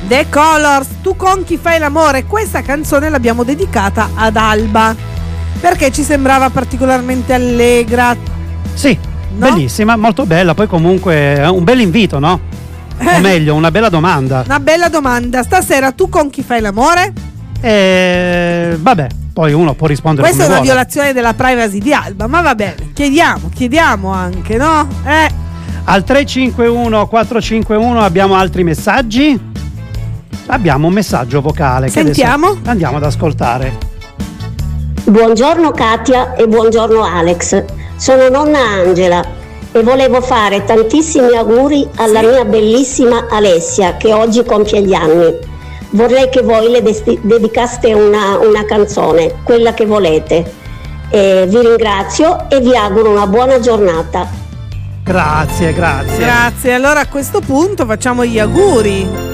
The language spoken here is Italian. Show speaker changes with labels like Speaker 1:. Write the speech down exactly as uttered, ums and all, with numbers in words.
Speaker 1: The Colors, Tu con chi fai l'amore. Questa canzone l'abbiamo dedicata ad Alba perché ci sembrava particolarmente allegra.
Speaker 2: Sì, no? Bellissima, molto bella. Poi comunque è un bel invito, no? O meglio, una bella domanda.
Speaker 1: Una bella domanda. Stasera tu con chi fai l'amore?
Speaker 2: Eh, vabbè, poi uno può rispondere
Speaker 1: Questa
Speaker 2: come
Speaker 1: è una
Speaker 2: vuole.
Speaker 1: violazione della privacy di Alba, ma va bene. Chiediamo, chiediamo anche, no? Eh.
Speaker 2: Al tre cinque uno quattro cinque uno abbiamo altri messaggi? Abbiamo un messaggio vocale.
Speaker 1: Sentiamo.
Speaker 2: Che andiamo ad ascoltare.
Speaker 3: Buongiorno Katia e buongiorno Alex. Sono nonna Angela e volevo fare tantissimi auguri alla sì. mia bellissima Alessia che oggi compie gli anni. Vorrei che voi le desti- dedicaste una, una canzone, quella che volete. E vi ringrazio e vi auguro una buona giornata.
Speaker 2: Grazie, grazie.
Speaker 1: Grazie. Allora a questo punto facciamo gli auguri.